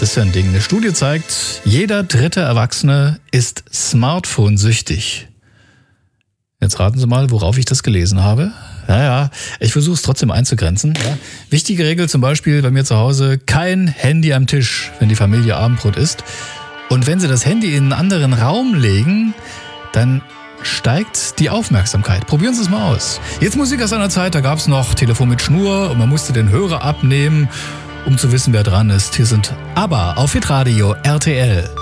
Das ist ja ein Ding. Eine Studie zeigt, jeder dritte Erwachsene ist Smartphone-süchtig. Jetzt raten Sie mal, worauf ich das gelesen habe. Ja, ich versuche es trotzdem einzugrenzen. Ja. Wichtige Regel zum Beispiel bei mir zu Hause, kein Handy am Tisch, wenn die Familie Abendbrot isst. Und wenn Sie das Handy in einen anderen Raum legen, dann steigt die Aufmerksamkeit. Probieren Sie es mal aus. Jetzt Musik aus einer Zeit, da gab es noch Telefon mit Schnur und man musste den Hörer abnehmen, um zu wissen, wer dran ist. Hier sind ABBA auf Hitradio RTL.